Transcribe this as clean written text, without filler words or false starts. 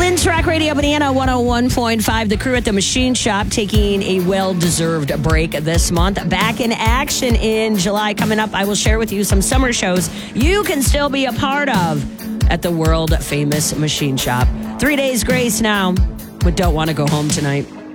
Lynn's Rock Radio Banana 101.5. The crew at the Machine Shop taking a well-deserved break this month. Back in action in July. Coming up, I will share with you some summer shows you can still be a part of at the world-famous Machine Shop. 3 Days Grace now, but don't want to go home tonight.